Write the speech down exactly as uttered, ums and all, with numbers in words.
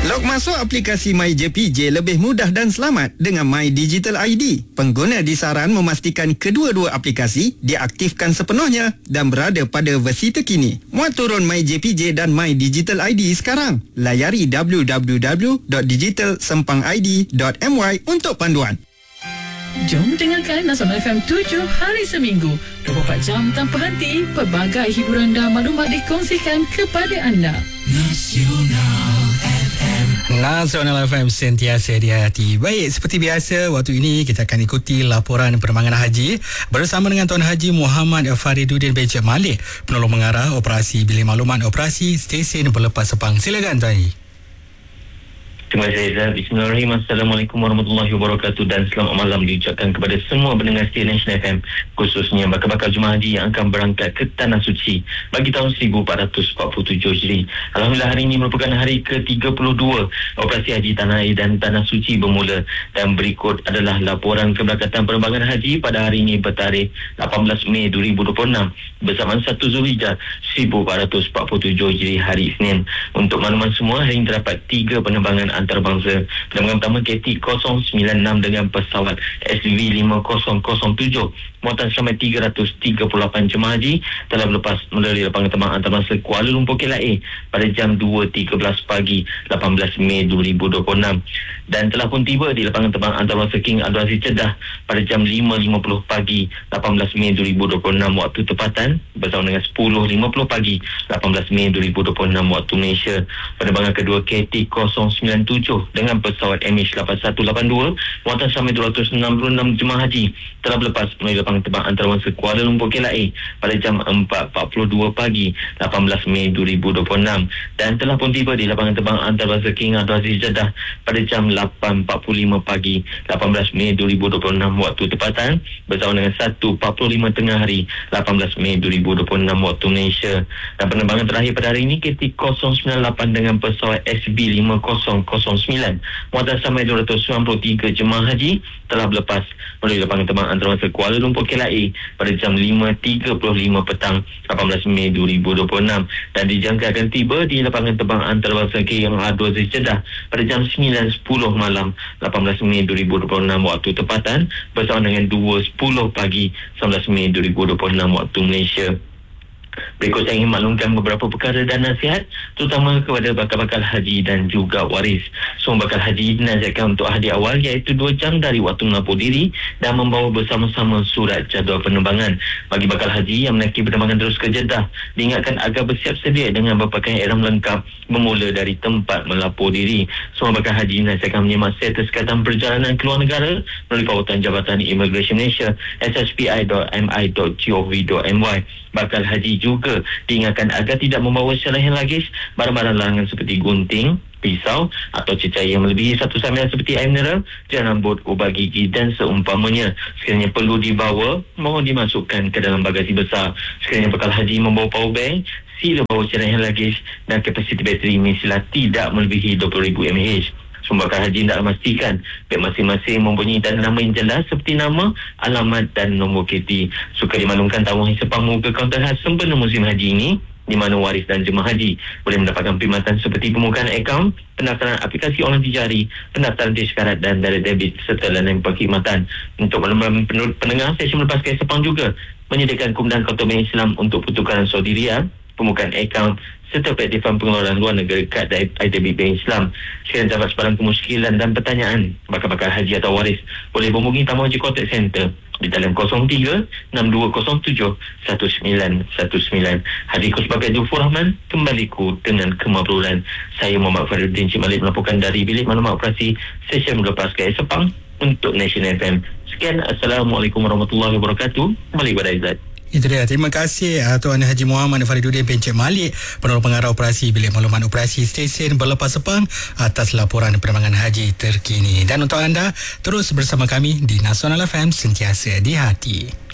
Log masuk aplikasi MyJPJ lebih mudah dan selamat dengan My Digital I D. Pengguna disaran memastikan kedua-dua aplikasi diaktifkan sepenuhnya dan berada pada versi terkini. Muat turun MyJPJ dan My Digital I D sekarang. Layari w w w dot digital sempang i d dot m y untuk panduan. Jom dengarkan Nasional F M tujuh hari seminggu. dua puluh empat jam tanpa henti, pelbagai hiburan dan maklumat dikongsikan kepada anda. Nasional F M. Nasional F M sentiasa di hati. Baik, seperti biasa, waktu ini kita akan ikuti laporan penerbangan haji bersama dengan Tuan Haji Muhammad Fariduddin Bencik Malik, penolong mengarah operasi Bilik Maklumat Operasi Stesen Pelepas Sepang. Silakan Tuan Haji. Terima kasih Reza. Bismillahirrahmanirrahim. Assalamualaikum warahmatullahi wabarakatuh dan selamat malam diucapkan kepada semua pendengar setia Nasional F M, khususnya bakal-bakal jemaah haji yang akan berangkat ke Tanah Suci bagi tahun seribu empat ratus empat puluh tujuh Hijri. Alhamdulillah, hari ini merupakan hari ke tiga puluh dua operasi haji Tanah Air dan Tanah Suci bermula, dan berikut adalah laporan keberangkatan penerbangan haji pada hari ini bertarikh lapan belas Mei dua ribu dua puluh enam bersamaan satu Zulhijjah seribu empat ratus empat puluh tujuh Hijri, hari Isnin. Untuk makluman semua, hari ini terdapat tiga penerbangan antarabangsa. Penerbangan pertama K T kosong sembilan enam dengan pesawat S V lima kosong kosong tujuh. Muatan selamat tiga ratus tiga puluh lapan jemaah haji telah berlepas melalui lapangan terbang antarabangsa Kuala Lumpur K L A pada jam dua tiga belas pagi lapan belas Mei dua ribu dua puluh enam dan telah pun tiba di lapangan terbang antarabangsa King Abdul Aziz Jeddah pada jam lima lima puluh pagi lapan belas Mei dua ribu dua puluh enam waktu tempatan, bersama dengan sepuluh lima puluh pagi lapan belas Mei dua ribu dua puluh enam waktu Malaysia. Penerbangan kedua K T kosong sembilan tujuh dengan pesawat M H lapan satu lapan dua, muatan sampai dua ratus enam puluh enam jemaah haji telah berlepas melalui lapangan terbang antarabangsa Kuala Lumpur K L A pada jam empat empat puluh dua pagi lapan belas Mei dua ribu dua puluh enam dan telah pun tiba di lapangan terbang antarabangsa King Abdul Aziz Jeddah pada jam lapan empat puluh lima pagi lapan belas Mei dua ribu dua puluh enam waktu tempatan, bersama dengan satu empat puluh lima tengah hari lapan belas Mei dua ribu dua puluh enam waktu Malaysia. Dan penerbangan terakhir pada hari ini K T kosong sembilan lapan dengan pesawat S B lima kosong kosong sembilan, muatan sampai dua ratus sembilan puluh tiga jemaah haji telah berlepas melalui lapangan terbang antarabangsa Kuala Lumpur K L A pada jam lima tiga puluh lima petang lapan belas Mei dua ribu dua puluh enam dan dijangka akan tiba di lapangan terbang antarabangsa King Abdul Aziz Jeddah pada jam sembilan sepuluh malam lapan belas Mei dua ribu dua puluh enam waktu tempatan, bersama dengan dua sepuluh pagi sembilan belas Mei dua ribu dua puluh enam waktu Malaysia. Berikut saya ingin maklumkan beberapa perkara dan nasihat terutama kepada bakal-bakal haji dan juga waris. Semua bakal haji dinasihatkan untuk hadir awal, iaitu dua jam dari waktu melampau diri dan membawa bersama-sama surat jadual penerbangan. Bagi bakal haji yang menaiki penerbangan terus ke Jeddah, diingatkan agar bersiap sedia dengan berpakaian ihram lengkap bermula dari tempat melampau diri. Semua bakal haji dinasihatkan menyimak status kesihatan perjalanan keluar negara melalui pautan Jabatan Imigresen Malaysia s s p i dot m i dot gov dot m y. Bakal haji juga diingatkan agar tidak membawa selain lagis barang-barang larangan seperti gunting, pisau atau cecair yang melebihi satu samian seperti air mineral, jam rambut, ubat gigi dan seumpamanya. Sekiranya perlu dibawa, mohon dimasukkan ke dalam bagasi besar. Sekiranya bakal haji membawa power bank, sila bawa selain lagis dan kapasiti bateri mestilah tidak melebihi dua puluh ribu mAh. Semua bakal haji hendaklah memastikan beg masing-masing mempunyai tanda nama yang jelas seperti nama, alamat dan nombor K T. Suka dimaklumkan tamu Sepang membuka kaunter khas sempena musim haji ini, di mana waris dan jemaah haji boleh mendapatkan perkhidmatan seperti pembukaan akaun, pendaftaran aplikasi online tijari, pendaftaran tizkarat dan direct debit serta lain perkhidmatan. Untuk makluman pendengar, stesen Melepas Gaya Sepang juga menyediakan kemudahan kaunter bank Islam untuk pertukaran Saudi Riyal, pembukaan akaun serta praktikan pengeluaran luar negara kad I D B Bank Islam. Sekiranya dapat sebarang kemusykilan dan pertanyaan bakal-bakal haji atau waris, boleh menghubungi Tamu Haji Contact Center di dalam kosong tiga enam dua kosong tujuh satu sembilan satu sembilan. Hadirku sebagai Jufur Rahman, kembaliku dengan kemakbulan. Saya Muhammad Fariduddin Bencik Malik melaporkan dari Bilik Maklumat Operasi Stesen Melepas Gaya Sepang untuk Nasional F M. Sekian, Assalamualaikum warahmatullahi wabarakatuh. Kembali kepada Izzat. Itu dia. Terima kasih uh, Tuan Haji Muhammad Fariduddin Bencik Malik, penolong pengarah operasi Bilik Maklumat Operasi Stesen Berlepas Sepang, atas laporan penerbangan haji terkini. Dan untuk anda, terus bersama kami di Nasional F M, sentiasa di hati.